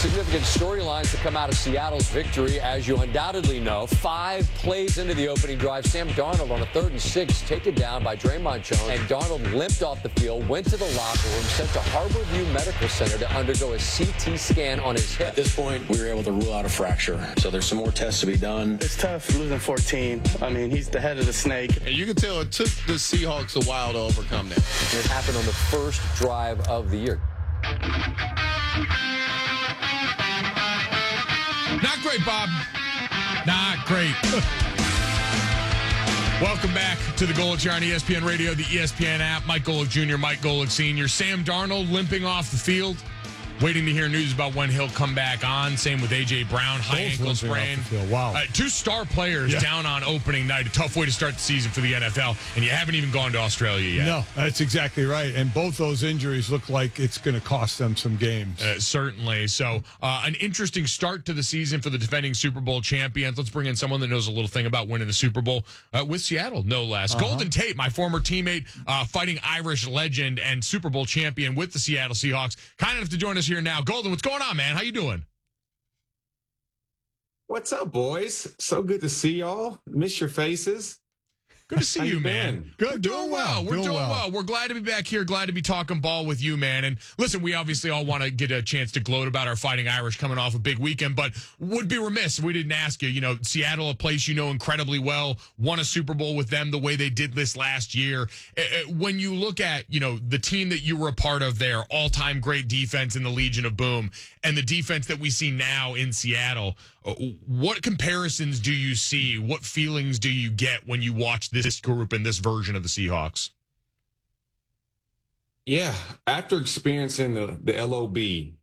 Significant storylines to come out of Seattle's victory, as you undoubtedly know. 5 plays into the opening drive, Sam Darnold on a 3rd and 6, taken down by Draymond Jones, and Darnold limped off the field, went to the locker room, sent to Harborview Medical Center to undergo a CT scan on his hip. At this point, we were able to rule out a fracture, so there's some more tests to be done. It's tough losing 14. I mean, he's the head of the snake. And you can tell it took the Seahawks a while to overcome that. It happened on the first drive of the year. Not great, Bob. Not great. Welcome back to the Golic Hour on ESPN Radio, the ESPN app. Mike Golic Jr., Mike Golic Sr. Sam Darnold limping off the field. Waiting to hear news about when he'll come back on. Same with A.J. Brown, high ankle sprain. Wow. 2 star players down on opening night. A tough way to start the season for the NFL, and you haven't even gone to Australia yet. No, that's exactly right. And both those injuries look like it's going to cost them some games. Certainly. So, an interesting start to the season for the defending Super Bowl champions. Let's bring in someone that knows a little thing about winning the Super Bowl with Seattle, no less. Golden Tate, my former teammate, fighting Irish legend and Super Bowl champion with the Seattle Seahawks. Kind enough to join us here now. Golden, what's going on, man? How you doing? What's up, boys? So good to see y'all. Miss your faces. Good to see you, man. Good. Doing well. We're doing well. We're glad to be back here. Glad to be talking ball with you, man. And listen, we obviously all want to get a chance to gloat about our Fighting Irish coming off a big weekend, but would be remiss if we didn't ask you. You know, Seattle, a place you know incredibly well, won a Super Bowl with them the way they did this last year. When you look at, you know, the team that you were a part of there, all-time great defense in the Legion of Boom, and the defense that we see now in Seattle, what comparisons do you see? What feelings do you get when you watch this group and this version of the Seahawks? Yeah, after experiencing the LOB,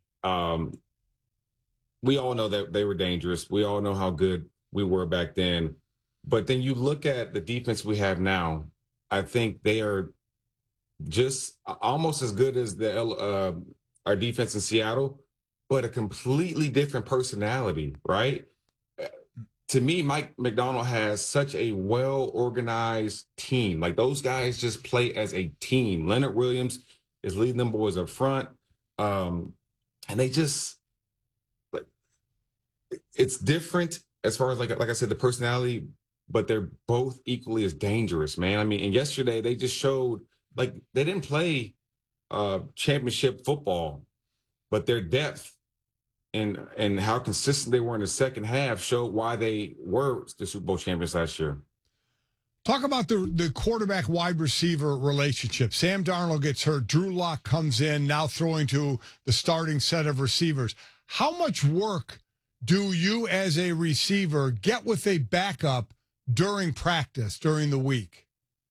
we all know that they were dangerous. We all know how good we were back then. But then you look at the defense we have now, I think they are just almost as good as our defense in Seattle, but a completely different personality, right? To me, Mike Macdonald has such a well-organized team. Like, those guys just play as a team. Leonard Williams is leading them boys up front. And they just, like, it's different as far as, like I said, the personality, but they're both equally as dangerous, man. I mean, and yesterday they just showed, like, they didn't play championship football, but their depth and how consistent they were in the second half showed why they were the Super Bowl champions last year. Talk about the quarterback-wide receiver relationship. Sam Darnold gets hurt. Drew Lock comes in, now throwing to the starting set of receivers. How much work do you as a receiver get with a backup during practice, during the week?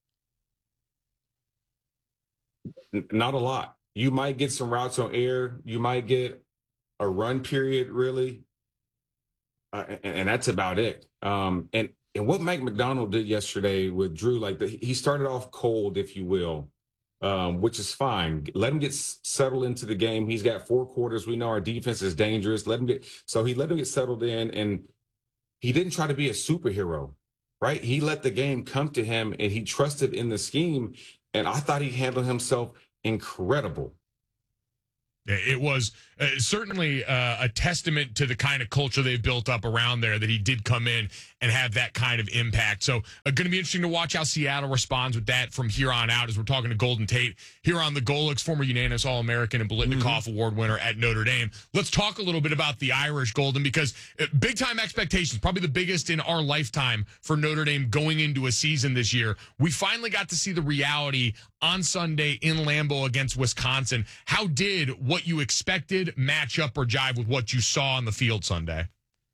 Not a lot. You might get some routes on air. You might get a run period, really. And that's about it. And what Mike Macdonald did yesterday with Drew, like, he started off cold, if you will, which is fine. Let him get settled into the game. He's got 4 quarters. We know our defense is dangerous. So he let him get settled in, and he didn't try to be a superhero, right? He let the game come to him, and he trusted in the scheme. And I thought he handled himself incredible. It was certainly a testament to the kind of culture they've built up around there that he did come in and have that kind of impact. So going to be interesting to watch how Seattle responds with that from here on out as we're talking to Golden Tate here on the Golics, former unanimous All-American and Biletnikoff Award winner at Notre Dame. Let's talk a little bit about the Irish, Golden, because big-time expectations, probably the biggest in our lifetime for Notre Dame going into a season this year. We finally got to see the reality on Sunday in Lambeau against Wisconsin. How did what you expected match up or jive with what you saw on the field Sunday?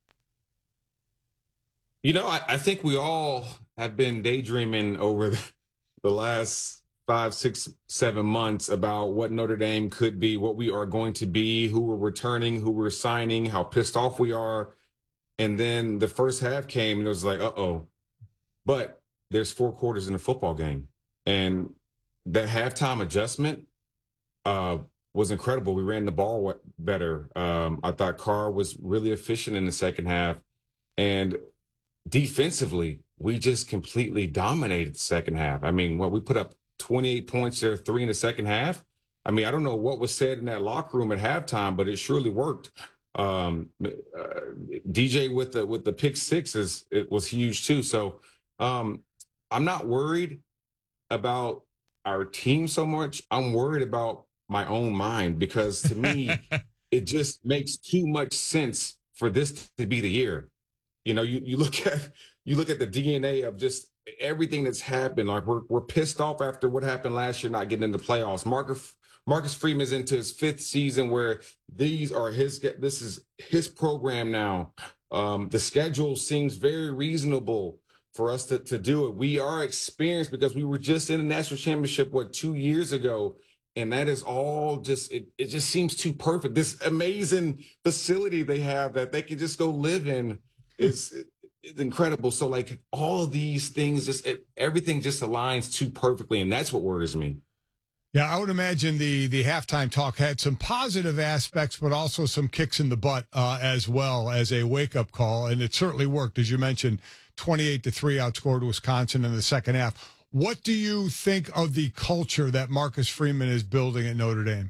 You know, I think we all have been daydreaming over the last 5, 6, 7 months about what Notre Dame could be, what we are going to be, who we're returning, who we're signing, how pissed off we are. And then the first half came and it was like, uh-oh. But there's 4 quarters in a football game. And that halftime adjustment was incredible. We ran the ball better. I thought Carr was really efficient in the second half. And defensively, we just completely dominated the second half. I mean, we put up 28 points there, 3 in the second half. I mean, I don't know what was said in that locker room at halftime, but it surely worked. DJ with the pick six it was huge too. So I'm not worried about our team so much. I'm worried about my own mind, because to me, it just makes too much sense for this to be the year. You know, you look at the DNA of just everything that's happened. Like we're pissed off after what happened last year, not getting into the playoffs. Marcus Freeman's into his 5th season where this is his program now. The schedule seems very reasonable for us to do it. We are experienced because we were just in the national championship, 2 years ago. And that is all just, it just seems too perfect. This amazing facility they have that they can just go live in is incredible. So like all of these things, everything just aligns too perfectly. And that's what worries me. Yeah, I would imagine the halftime talk had some positive aspects, but also some kicks in the butt as well as a wake-up call. And it certainly worked. As you mentioned, 28-3 outscored Wisconsin in the second half. What do you think of the culture that Marcus Freeman is building at Notre Dame?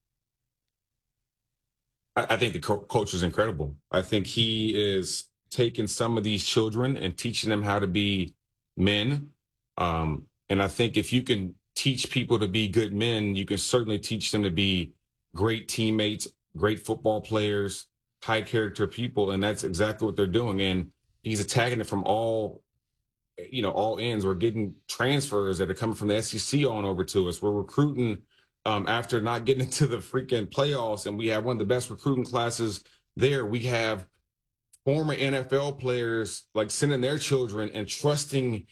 I think the culture is incredible. I think he is taking some of these children and teaching them how to be men. And I think if you can teach people to be good men, you can certainly teach them to be great teammates, great football players, high character people. And that's exactly what they're doing. And he's attacking it from all ends. We're getting transfers that are coming from the SEC on over to us. We're recruiting after not getting into the freaking playoffs, and we have one of the best recruiting classes there. We have former NFL players like sending their children and trusting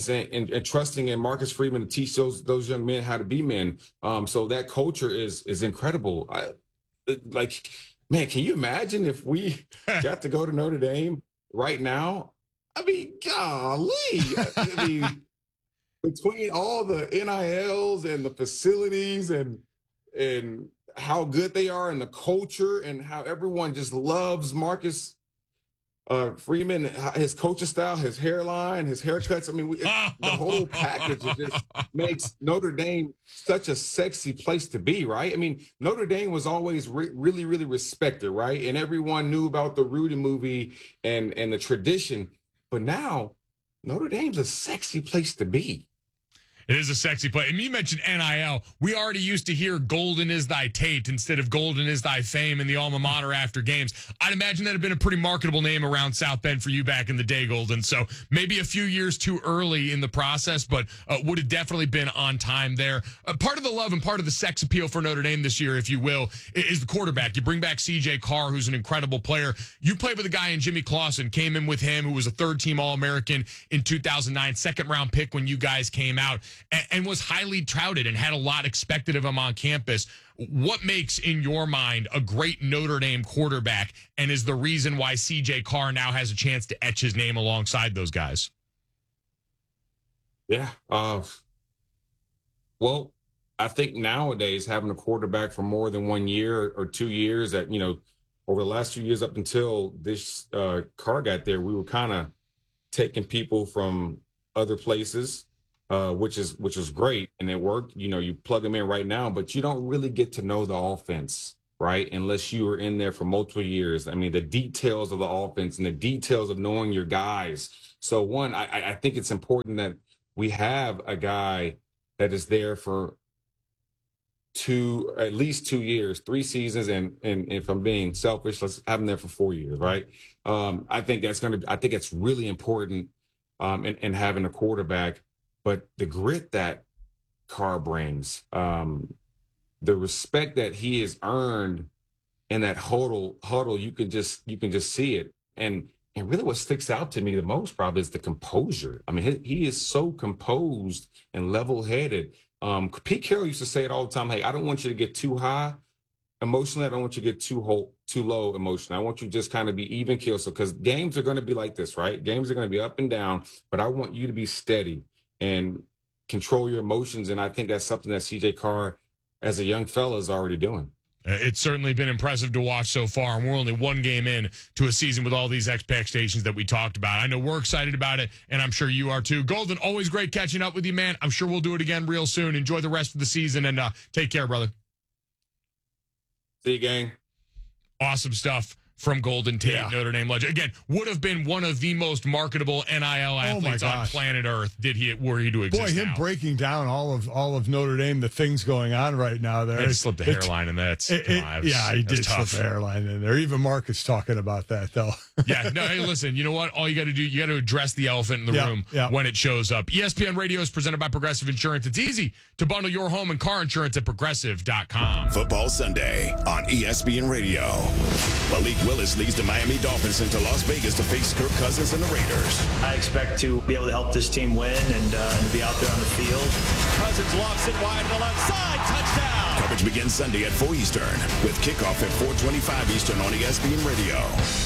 in Marcus Freeman to teach those young men how to be men. So that culture is incredible. Man, can you imagine if we got to go to Notre Dame right now? I mean, golly. I mean, between all the NILs and the facilities and how good they are and the culture and how everyone just loves Marcus Freeman, his coaching style, his hairline, his haircuts. I mean, the whole package just makes Notre Dame such a sexy place to be, right? I mean, Notre Dame was always really, really respected, right? And everyone knew about the Rudy movie and the tradition. But now, Notre Dame's a sexy place to be. It is a sexy play. And you mentioned NIL. We already used to hear golden is thy Tate instead of golden is thy fame in the alma mater after games. I'd imagine that had been a pretty marketable name around South Bend for you back in the day, Golden. So maybe a few years too early in the process, but would have definitely been on time there. Part of the love and part of the sex appeal for Notre Dame this year, if you will, is the quarterback. You bring back C.J. Carr, who's an incredible player. You played with a guy in Jimmy Clausen, came in with him, who was a third-team All-American in 2009, second-round pick when you guys came out. And was highly touted and had a lot expected of him on campus. What makes, in your mind, a great Notre Dame quarterback, and is the reason why C.J. Carr now has a chance to etch his name alongside those guys? Yeah. Well, I think nowadays having a quarterback for more than 1 year or 2 years that, over the last few years up until this Carr got there, we were kind of taking people from other places, which is great, and it worked. You plug them in right now, but you don't really get to know the offense, right? Unless you were in there for multiple years. I mean, the details of the offense and the details of knowing your guys. So one, I think it's important that we have a guy that is there for at least 2 years, 3 seasons, and if I'm being selfish, let's have him there for 4 years, right? I think it's really important in having a quarterback. But the grit that Carr brings, the respect that he has earned in that huddle, you can just see it. And really what sticks out to me the most probably is the composure. I mean, he is so composed and level-headed. Pete Carroll used to say it all the time, hey, I don't want you to get too high emotionally. I don't want you to get too low emotionally. I want you to just kind of be even keel. So because games are going to be like this, right? Games are going to be up and down, but I want you to be steady and control your emotions. And I think that's something that C.J. Carr, as a young fella, is already doing. It's certainly been impressive to watch so far, and we're only 1 game in to a season with all these expectations that we talked about. I know we're excited about it, and I'm sure you are too. Golden, always great catching up with you, man. I'm sure we'll do it again real soon. Enjoy the rest of the season, and take care, brother. See you, gang. Awesome stuff from Golden Tate, Notre Dame legend. Again, would have been one of the most marketable NIL athletes on planet Earth were he to exist. Boy, him breaking down all of Notre Dame, the things going on right now there. He slipped a hairline in that. He did slip a hairline in there. Even Marcus talking about that, though. Yeah, no, hey, listen, you know what? All you got to do, you got to address the elephant in the room when it shows up. ESPN Radio is presented by Progressive Insurance. It's easy to bundle your home and car insurance at Progressive.com. Football Sunday on ESPN Radio. Malik Willis leads the Miami Dolphins into Las Vegas to face Kirk Cousins and the Raiders. I expect to be able to help this team win and to be out there on the field. Cousins lofts it wide to the left side. Touchdown. Coverage begins Sunday at 4 Eastern with kickoff at 4:25 Eastern on ESPN Radio.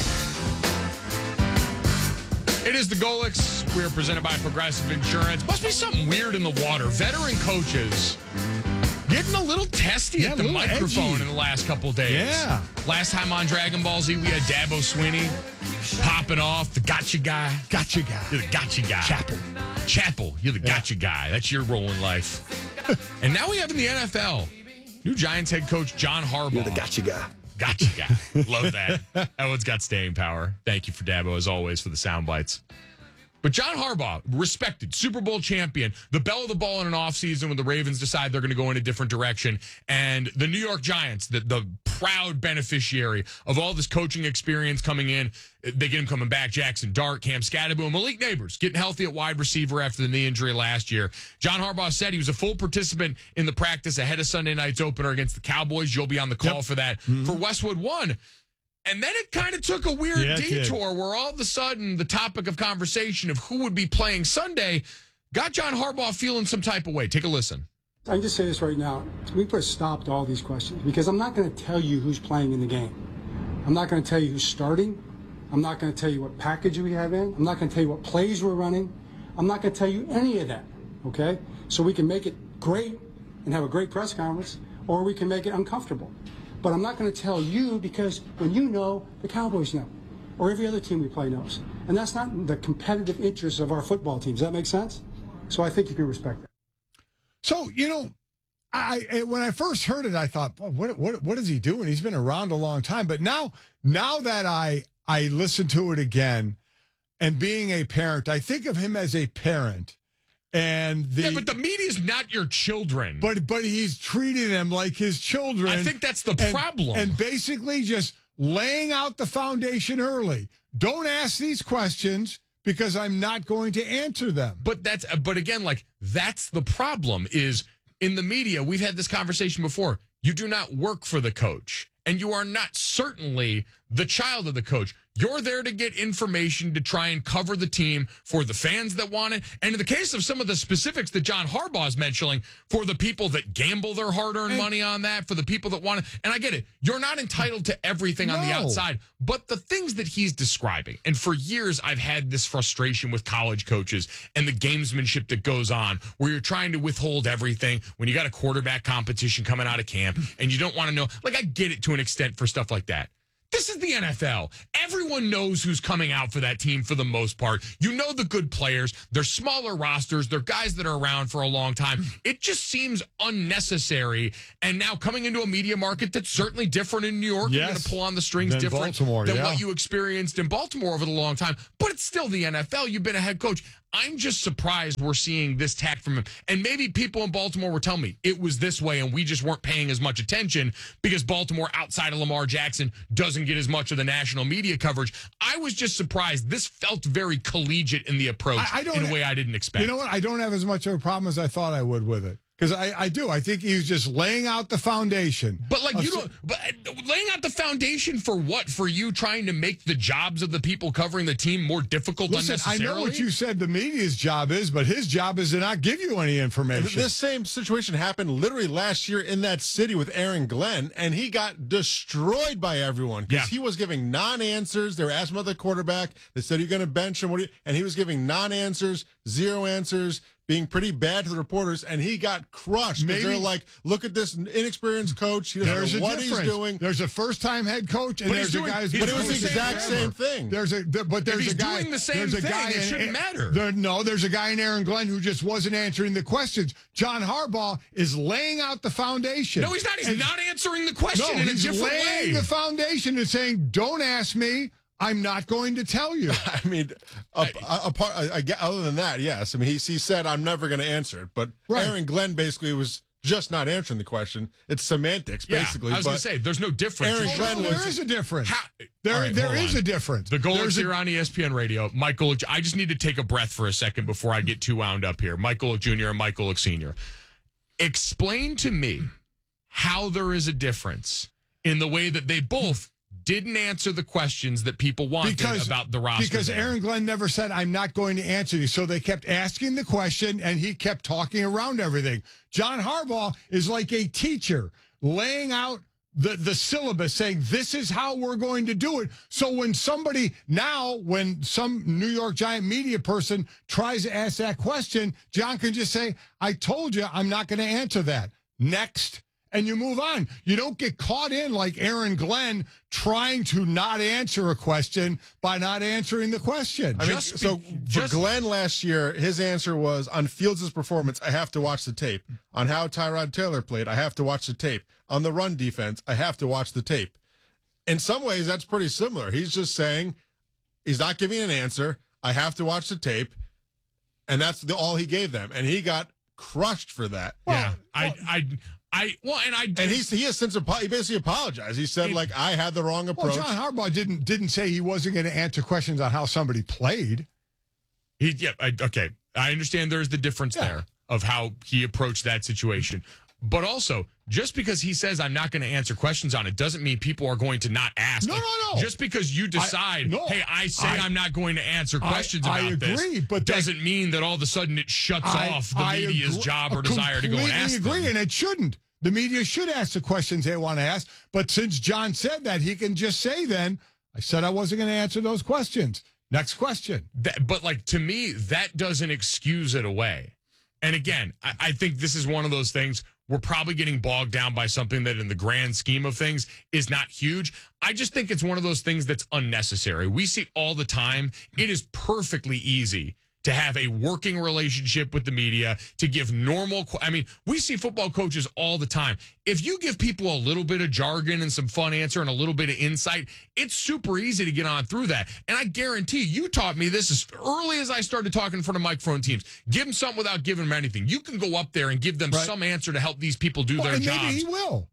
It is the Golics. We are presented by Progressive Insurance. Must be something weird in the water. Veteran coaches getting a little testy at the microphone in the last couple of days. Yeah. Last time on Dragon Ball Z, we had Dabo Swinney popping off, the gotcha guy. Gotcha guy. You're the gotcha guy. Chapel. You're the gotcha guy. That's your role in life. And now we have in the NFL, new Giants head coach John Harbaugh. You're the gotcha guy. Gotcha guy. Love that. That one's got staying power. Thank you for Dabo, as always, for the sound bites. But John Harbaugh, respected, Super Bowl champion, the belle of the ball in an offseason when the Ravens decide they're going to go in a different direction. And the New York Giants, the proud beneficiary of all this coaching experience coming in, they get him coming back. Jackson Dart, Cam Scatterboom, Malik Neighbors getting healthy at wide receiver after the knee injury last year. John Harbaugh said he was a full participant in the practice ahead of Sunday night's opener against the Cowboys. You'll be on the call for that. For Westwood One. And then it kind of took a weird detour where all of a sudden the topic of conversation of who would be playing Sunday got John Harbaugh feeling some type of way. Take a listen. I can just say this right now. We put a stop to all these questions because I'm not going to tell you who's playing in the game. I'm not going to tell you who's starting. I'm not going to tell you what package we have in. I'm not going to tell you what plays we're running. I'm not going to tell you any of that, okay? So we can make it great and have a great press conference, or we can make it uncomfortable. But I'm not going to tell you because when you know, the Cowboys know, or every other team we play knows. And that's not the competitive interests of our football teams. Does that make sense? So I think you can respect that. So, you know, when I first heard it, I thought, oh, what is he doing? He's been around a long time. But now that I listen to it again, and being a parent, I think of him as a parent. And but the media's not your children. But he's treating them like his children. I think that's the problem. And basically just laying out the foundation early. Don't ask these questions because I'm not going to answer them. But again, like, that's the problem is in the media, we've had this conversation before. You do not work for the coach, and you are not certainly the child of the coach. You're there to get information to try and cover the team for the fans that want it. And in the case of some of the specifics that John Harbaugh is mentioning, for the people that gamble their hard-earned money on that, for the people that want it. And I get it. You're not entitled to everything on the outside. But the things that he's describing, and for years I've had this frustration with college coaches and the gamesmanship that goes on, where you're trying to withhold everything when you got a quarterback competition coming out of camp and you don't want to know. Like, I get it to an extent for stuff like that. This is the NFL. Everyone knows who's coming out for that team for the most part. You know the good players. They're smaller rosters. They're guys that are around for a long time. It just seems unnecessary. And now coming into a media market that's certainly different in New York. You're going to pull on the strings different than what you experienced in Baltimore over the long time. But it's still the NFL. You've been a head coach. I'm just surprised we're seeing this tack from him. And maybe people in Baltimore were telling me it was this way and we just weren't paying as much attention because Baltimore, outside of Lamar Jackson, doesn't get as much of the national media coverage. I was just surprised. This felt very collegiate in the approach in a way I didn't expect. You know what? I don't have as much of a problem as I thought I would with it. Because I do. I think he was just laying out the foundation. But like but laying out the foundation for what? For you trying to make the jobs of the people covering the team more difficult unnecessarily? I know what you said the media's job is, but his job is to not give you any information. This same situation happened literally last year in that city with Aaron Glenn, and he got destroyed by everyone because he was giving non-answers. They were asking about the quarterback. They said, you're going to bench him. And he was giving non-answers, zero answers. being pretty bad to the reporters, and he got crushed. Maybe they're like, look at this inexperienced coach. He doesn't know what he's doing. There's a first-time head coach, and there's a guy. But it was the exact same thing. There's a guy doing the same thing. It shouldn't matter. There's a guy in Aaron Glenn who just wasn't answering the questions. John Harbaugh is laying out the foundation. No, he's not. He's not answering the question in a different way. He's laying the foundation and saying, "Don't ask me. I'm not going to tell you." I mean, other than that, yes. I mean, he said, I'm never going to answer it. But Aaron Glenn basically was just not answering the question. It's semantics, basically. I was going to say, there's no difference. There is a difference. There is a difference. The Golics here on ESPN Radio. Mike Golic, I just need to take a breath for a second before I get too wound up here. Mike Golic Jr. and Mike Golic Sr. Explain to me how there is a difference in the way that they both didn't answer the questions that people wanted about the roster. Because Aaron Glenn never said, I'm not going to answer you. So they kept asking the question, and he kept talking around everything. John Harbaugh is like a teacher laying out the syllabus, saying, this is how we're going to do it. So when some New York Giant media person tries to ask that question, John can just say, I told you I'm not going to answer that. Next. And you move on. You don't get caught in like Aaron Glenn trying to not answer a question by not answering the question. I mean, for Glenn last year, his answer was, on Fields' performance, I have to watch the tape. On how Tyrod Taylor played, I have to watch the tape. On the run defense, I have to watch the tape. In some ways, that's pretty similar. He's just saying he's not giving an answer. I have to watch the tape. And that's all he gave them. And he got crushed for that. Yeah. He has since he basically apologized. He said, I had the wrong approach. Well, John Harbaugh didn't say he wasn't going to answer questions on how somebody played. Okay. I understand there's the difference there of how he approached that situation. But also, just because he says I'm not going to answer questions on it doesn't mean people are going to not ask. No. Just because you decide, I'm not going to answer questions about this, but doesn't mean that all of a sudden it shuts off the media's job or desire to go and ask them. I agree, and it shouldn't. The media should ask the questions they want to ask. But since John said that, he can just say then, I said I wasn't going to answer those questions. Next question. But to me, that doesn't excuse it away. And again, I think this is one of those things. We're probably getting bogged down by something that in the grand scheme of things is not huge. I just think it's one of those things that's unnecessary. We see all the time. It is perfectly easy to have a working relationship with the media, to give we see football coaches all the time. If you give people a little bit of jargon and some fun answer and a little bit of insight, it's super easy to get on through that. And I guarantee you taught me this as early as I started talking in front of microphone teams. Give them something without giving them anything. You can go up there and give them some answer to help these people do their jobs. Maybe he will.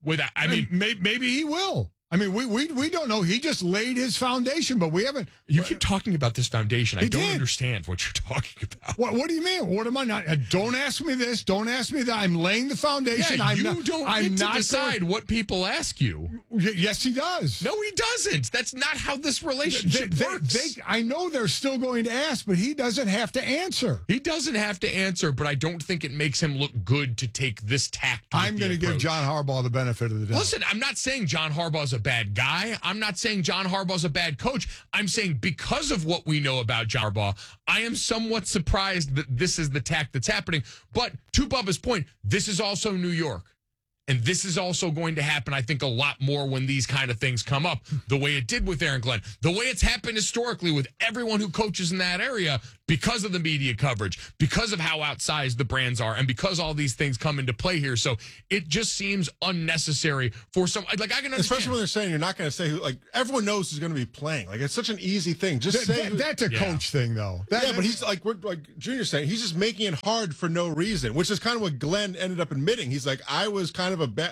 Maybe he will. I mean, we don't know. He just laid his foundation, but we haven't. You keep talking about this foundation. I don't understand what you're talking about. What do you mean? What am I not? Don't ask me this. Don't ask me that. I'm laying the foundation. Yeah, you don't get to decide what people ask you. Yes, he does. No, he doesn't. That's not how this relationship works. I know they're still going to ask, but he doesn't have to answer. He doesn't have to answer, but I don't think it makes him look good to take this tact. I'm going to give John Harbaugh the benefit of the doubt. Listen, I'm not saying John Harbaugh's a bad guy. I'm not saying John Harbaugh's a bad coach. I'm saying because of what we know about John Harbaugh, I am somewhat surprised that this is the tact that's happening. But to Bubba's point, this is also New York. And this is also going to happen, I think, a lot more when these kind of things come up, the way it did with Aaron Glenn, the way it's happened historically with everyone who coaches in that area because of the media coverage, because of how outsized the brands are, and because all these things come into play here. So it just seems unnecessary for some, I can understand. Especially when they're saying you're not going to say who, everyone knows who's going to be playing. It's such an easy thing. Just say that's a coach thing, though. But he's like Junior's saying, he's just making it hard for no reason, which is kind of what Glenn ended up admitting. He's like, I was kind of a bet,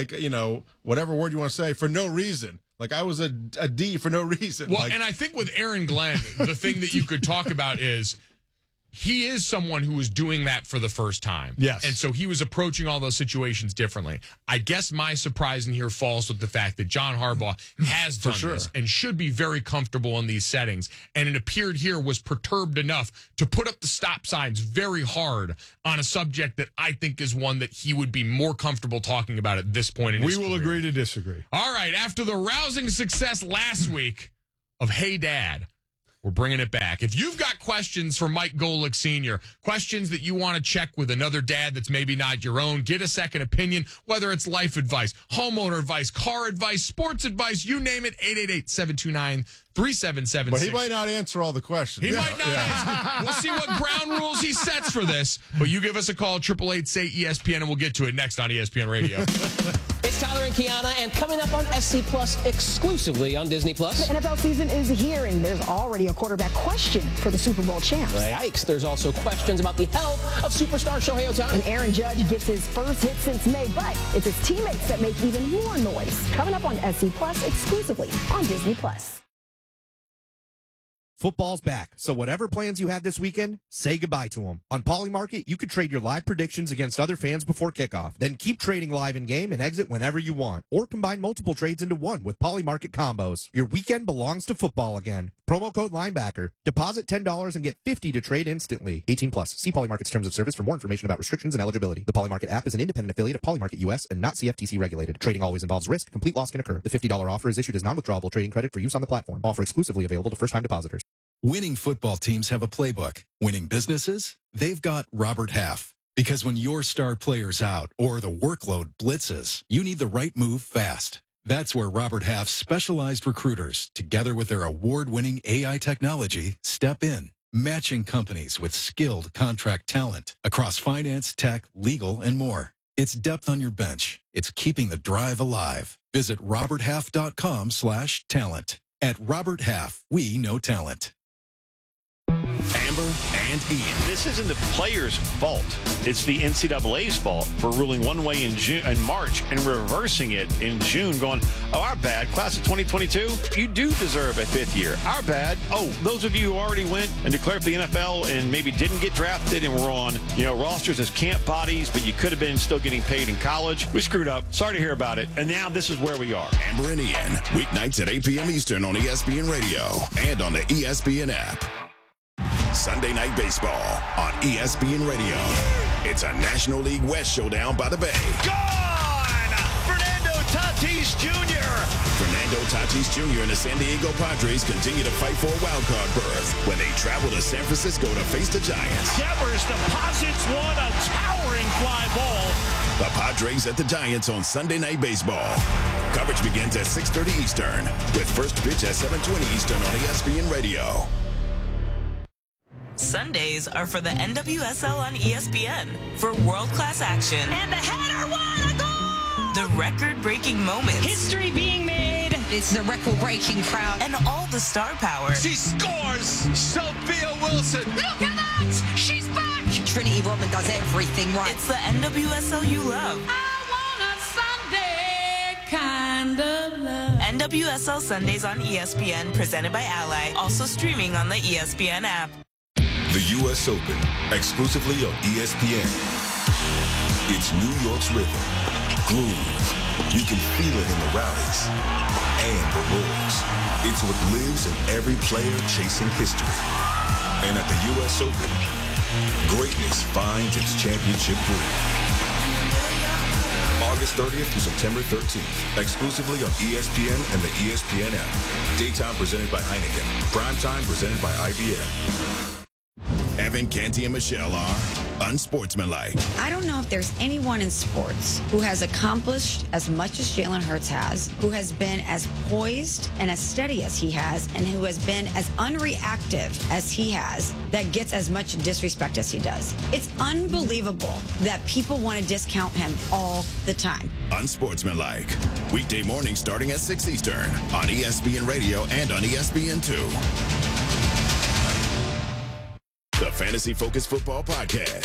whatever word you want to say, for no reason. I was a D for no reason. Well, and I think with Aaron Glenn, the thing that you could talk about is he is someone who was doing that for the first time. Yes. And so he was approaching all those situations differently. I guess my surprise in here falls with the fact that John Harbaugh has done this and should be very comfortable in these settings. And it appeared here was perturbed enough to put up the stop signs very hard on a subject that I think is one that he would be more comfortable talking about at this point in his career. We will agree to disagree. All right. After the rousing success last week of Hey Dad, We're bringing it back. If you've got questions for Mike Golick Sr., questions that you want to check with another dad that's maybe not your own, get a second opinion, whether it's life advice, homeowner advice, car advice, sports advice, you name it, 888-729-3776. But he might not answer all the questions. He might not answer. We'll see what ground rules he sets for this. But you give us a call, 888-SAY-ESPN, and we'll get to it next on ESPN Radio. It's Tyler and Kiana, and coming up on SC Plus exclusively on Disney Plus. The NFL season is here, and there's already a quarterback question for the Super Bowl champs. Yikes. There's also questions about the health of superstar Shohei Ohtani. And Aaron Judge gets his first hit since May, but it's his teammates that make even more noise. Coming up on SC Plus exclusively on Disney Plus. Football's back, so whatever plans you had this weekend, say goodbye to them. On Polymarket, you can trade your live predictions against other fans before kickoff. Then keep trading live in-game and exit whenever you want. Or combine multiple trades into one with Polymarket combos. Your weekend belongs to football again. Promo code Linebacker. Deposit $10 and get $50 to trade instantly. 18 plus. See Polymarket's terms of service for more information about restrictions and eligibility. The Polymarket app is an independent affiliate of Polymarket US and not CFTC regulated. Trading always involves risk. Complete loss can occur. The $50 offer is issued as non-withdrawable trading credit for use on the platform. Offer exclusively available to first-time depositors. Winning football teams have a playbook. Winning businesses, they've got Robert Half. Because when your star player's out or the workload blitzes, you need the right move fast. That's where Robert Half's specialized recruiters, together with their award-winning AI technology, step in, matching companies with skilled contract talent across finance, tech, legal, and more. It's depth on your bench. It's keeping the drive alive. Visit roberthalf.com/talent. At Robert Half, we know talent. Amber and Ian. This isn't the players' fault. It's the NCAA's fault for ruling one way in March and reversing it in June, going, oh, our bad. Class of 2022, you do deserve a fifth year. Our bad. Oh, those of you who already went and declared for the NFL and maybe didn't get drafted and were on, rosters as camp bodies, but you could have been still getting paid in college. We screwed up. Sorry to hear about it. And now this is where we are. Amber and Ian, weeknights at 8 p.m. Eastern on ESPN Radio and on the ESPN app. Sunday Night Baseball on ESPN Radio. It's a National League West showdown by the Bay. Gone! Fernando Tatis Jr. Fernando Tatis Jr. and the San Diego Padres continue to fight for a wildcard berth when they travel to San Francisco to face the Giants. Devers deposits one, a towering fly ball. The Padres at the Giants on Sunday Night Baseball. Coverage begins at 6:30 Eastern with first pitch at 7:20 Eastern on ESPN Radio. Sundays are for the NWSL on ESPN for world-class action. And the header, what a goal! The record-breaking moments. History being made. It's the record-breaking crowd. And all the star power. She scores! Sophia Wilson! Look at that! She's back! Trinity Rodman does everything right. It's the NWSL you love. I want a Sunday kind of love. NWSL Sundays on ESPN, presented by Ally. Also streaming on the ESPN app. The U.S. Open, exclusively on ESPN. It's New York's rhythm, groove. You can feel it in the rallies and the roars. It's what lives in every player chasing history. And at the U.S. Open, greatness finds its championship groove. August 30th to September 13th, exclusively on ESPN and the ESPN app. Daytime presented by Heineken. Primetime presented by IBM. Evan, Canty, and Michelle are unsportsmanlike. I don't know if there's anyone in sports who has accomplished as much as Jalen Hurts has, who has been as poised and as steady as he has, and who has been as unreactive as he has, that gets as much disrespect as he does. It's unbelievable that people want to discount him all the time. Unsportsmanlike. Weekday mornings starting at 6 Eastern on ESPN Radio and on ESPN2. The Fantasy Focus Football Podcast